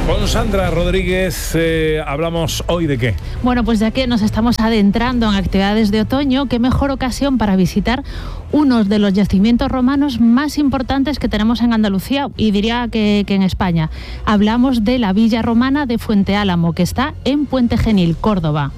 Con Sandra Rodríguez hablamos hoy de qué. Bueno, pues ya que nos estamos adentrando en actividades de otoño, qué mejor ocasión para visitar uno de los yacimientos romanos más importantes que tenemos en Andalucía y diría que en España. Hablamos de la Villa Romana de Fuente Álamo, que está en Puente Genil, Córdoba.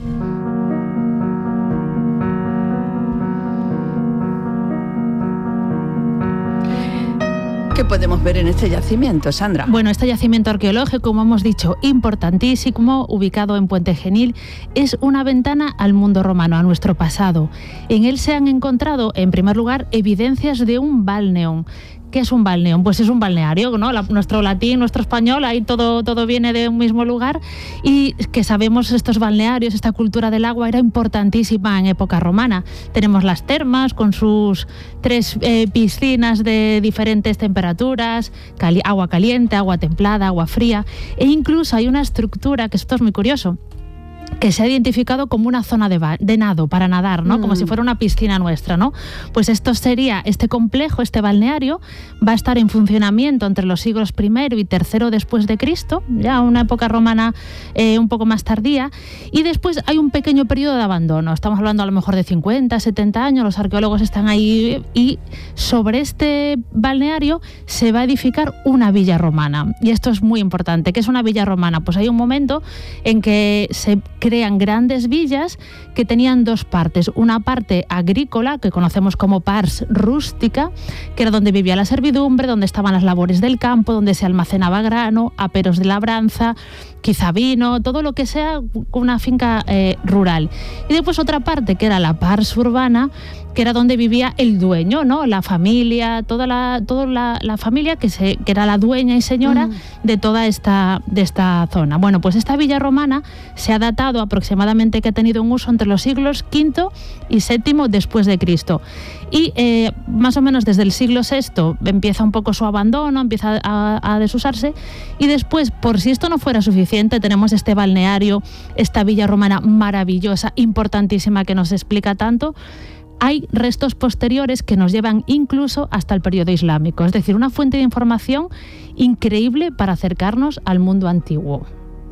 ¿Qué podemos ver en este yacimiento, Sandra? Bueno, este yacimiento arqueológico, como hemos dicho, importantísimo, ubicado en Puente Genil, es una ventana al mundo romano, a nuestro pasado. En él se han encontrado, en primer lugar, evidencias de un balneón. ¿Qué es un balneón? Pues es un balneario, ¿no? Nuestro latín, nuestro español, ahí todo viene de un mismo lugar, y que sabemos estos balnearios, esta cultura del agua era importantísima en época romana. Tenemos las termas con sus 3 piscinas de diferentes temperaturas, agua caliente, agua templada, agua fría, e incluso hay una estructura, que esto es muy curioso, que se ha identificado como una zona de nado, para nadar, ¿no? Como si fuera una piscina nuestra, ¿no? Pues esto sería, este complejo, este balneario, va a estar en funcionamiento entre los siglos I y III después de Cristo, ya una época romana un poco más tardía, y después hay un pequeño periodo de abandono. Estamos hablando a lo mejor de 50, 70 años, los arqueólogos están ahí, y sobre este balneario se va a edificar una villa romana. Y esto es muy importante. ¿Qué es una villa romana? Pues hay un momento en que se crean grandes villas que tenían 2 partes. Una parte agrícola, que conocemos como pars rústica, que era donde vivía la servidumbre, donde estaban las labores del campo, donde se almacenaba grano, aperos de labranza, quizá vino, todo lo que sea una finca rural. Y después otra parte, que era la pars urbana, que era donde vivía el dueño, ¿no? La familia, toda la familia que era la dueña y señora de toda esta zona. Bueno, pues esta villa romana se ha datado aproximadamente, que ha tenido un uso entre los siglos V y VII después de Cristo. Y más o menos desde el siglo VI empieza un poco su abandono, empieza a desusarse, y después, por si esto no fuera suficiente, tenemos este balneario, esta villa romana maravillosa, importantísima, que nos explica tanto. Hay restos posteriores que nos llevan incluso hasta el periodo islámico, es decir, una fuente de información increíble para acercarnos al mundo antiguo.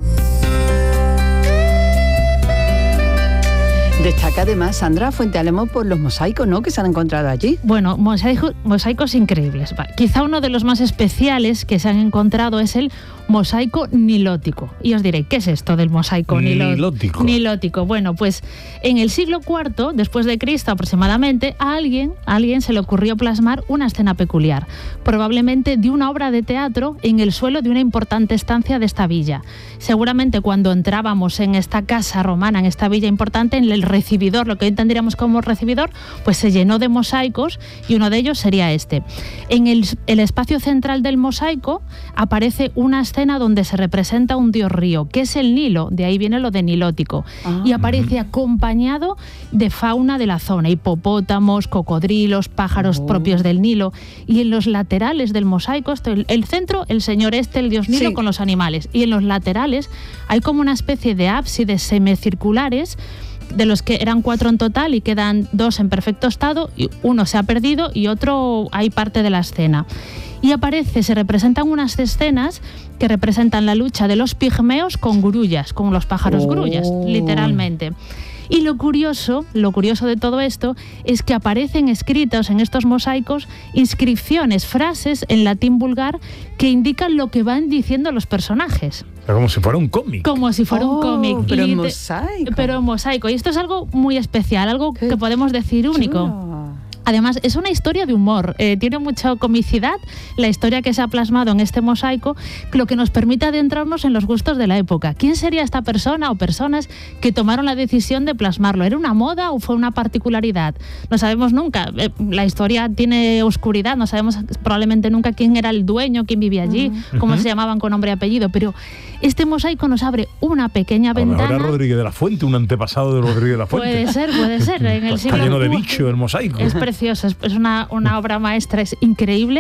Destaca además, Sandra, Fuente Álamo por los mosaicos, ¿no?, que se han encontrado allí. Bueno, mosaicos increíbles. Quizá uno de los más especiales que se han encontrado es el mosaico nilótico. Y os diré, ¿qué es esto del mosaico nilótico? Nilótico. Bueno, pues en el siglo IV, después de Cristo aproximadamente, a alguien se le ocurrió plasmar una escena peculiar, probablemente de una obra de teatro en el suelo de una importante estancia de esta villa. Seguramente cuando entrábamos en esta casa romana, en esta villa importante, en el recibidor, lo que hoy entenderíamos como recibidor, pues se llenó de mosaicos, y uno de ellos sería este. En el espacio central del mosaico aparece una escena donde se representa un dios río, que es el Nilo, de ahí viene lo de nilótico, y aparece acompañado de fauna de la zona, hipopótamos, cocodrilos, pájaros propios del Nilo, y en los laterales del mosaico, el centro, el señor el dios Nilo con los animales, y en los laterales hay como una especie de ábsides semicirculares, de los que eran 4 en total y quedan 2 en perfecto estado, y uno se ha perdido y otro hay parte de la escena. Y se representan unas escenas que representan la lucha de los pigmeos con grullas, con los pájaros grullas, literalmente. Y lo curioso de todo esto es que aparecen escritos en estos mosaicos inscripciones, frases en latín vulgar que indican lo que van diciendo los personajes. Como si fuera un cómic. Como si fuera un cómic. Pero en mosaico. Pero en mosaico. Y esto es algo muy especial, algo que podemos decir único. Chulo. Además, es una historia de humor, tiene mucha comicidad la historia que se ha plasmado en este mosaico, lo que nos permite adentrarnos en los gustos de la época. ¿Quién sería esta persona o personas que tomaron la decisión de plasmarlo? ¿Era una moda o fue una particularidad? No sabemos nunca, la historia tiene oscuridad, no sabemos probablemente nunca quién era el dueño, quién vivía allí, cómo se llamaban con nombre y apellido, pero este mosaico nos abre una pequeña ventana. Ahora Rodríguez de la Fuente, un antepasado de Rodríguez de la Fuente. Puede ser. En el siglo está lleno de bicho el mosaico. Es precioso, es una obra maestra, es increíble,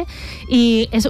y es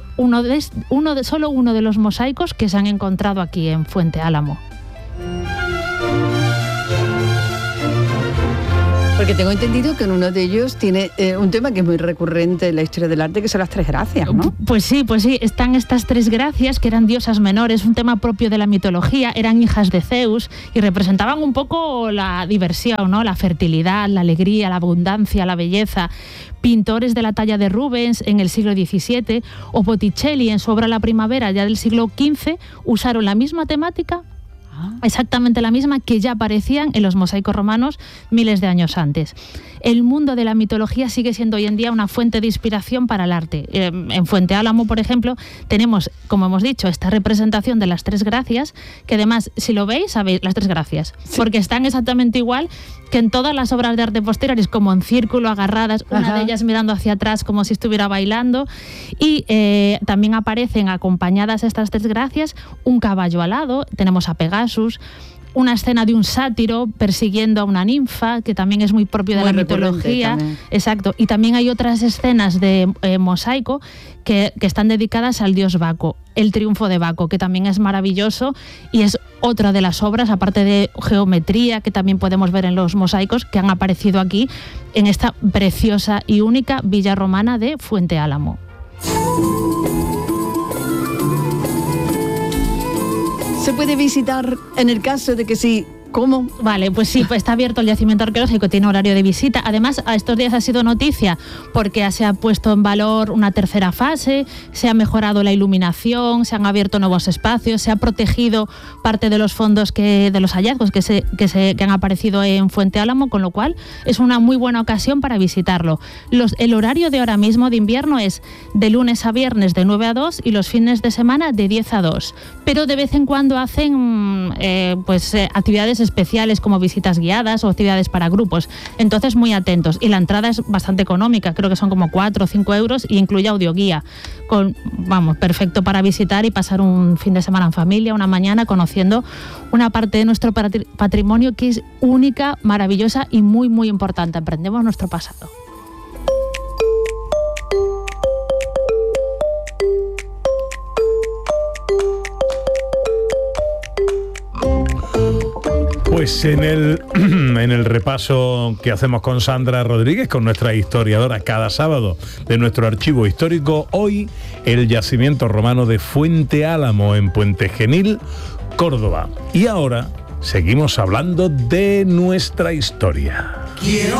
solo uno de los mosaicos que se han encontrado aquí en Fuente Álamo. Porque tengo entendido que en uno de ellos tiene un tema que es muy recurrente en la historia del arte, que son las tres gracias, ¿no? Pues sí, están estas tres gracias que eran diosas menores, un tema propio de la mitología, eran hijas de Zeus y representaban un poco la diversión, ¿no? La fertilidad, la alegría, la abundancia, la belleza. Pintores de la talla de Rubens en el siglo XVII o Botticelli en su obra La Primavera ya del siglo XV usaron la misma temática, exactamente la misma, que ya aparecían en los mosaicos romanos miles de años antes. El mundo de la mitología sigue siendo hoy en día una fuente de inspiración para el arte. En Fuente Álamo, por ejemplo, tenemos, como hemos dicho, esta representación de las tres gracias, que además, si lo veis, sabéis las tres gracias, porque están exactamente igual que en todas las obras de arte posteriores, como en círculo, agarradas, una de ellas mirando hacia atrás como si estuviera bailando, y también aparecen acompañadas estas tres gracias un caballo alado, tenemos a Pegasus, una escena de un sátiro persiguiendo a una ninfa, que también es muy propio de la mitología. Exacto. Y también hay otras escenas de mosaico que están dedicadas al dios Baco. El triunfo de Baco, que también es maravilloso y es otra de las obras, aparte de geometría, que también podemos ver en los mosaicos, que han aparecido aquí en esta preciosa y única villa romana de Fuente Álamo. ¿Se puede visitar en el caso de que sí? ¿Cómo? Vale, pues sí, pues está abierto el yacimiento arqueológico, tiene horario de visita. Además, a estos días ha sido noticia porque se ha puesto en valor una tercera fase, se ha mejorado la iluminación, se han abierto nuevos espacios, se ha protegido parte de los fondos de los hallazgos que han aparecido en Fuente Álamo, con lo cual es una muy buena ocasión para visitarlo. El horario de ahora mismo de invierno es de lunes a viernes de 9 a 2 y los fines de semana de 10 a 2. Pero de vez en cuando hacen actividades especiales como visitas guiadas o actividades para grupos. Entonces, muy atentos. Y la entrada es bastante económica, creo que son como 4 o 5 euros y incluye audioguía. Perfecto para visitar y pasar un fin de semana en familia, una mañana, conociendo una parte de nuestro patrimonio que es única, maravillosa y muy, muy importante. Aprendemos nuestro pasado. Pues en el repaso que hacemos con Sandra Rodríguez, con nuestra historiadora cada sábado de nuestro archivo histórico, hoy el yacimiento romano de Fuente Álamo en Puente Genil, Córdoba. Y ahora seguimos hablando de nuestra historia.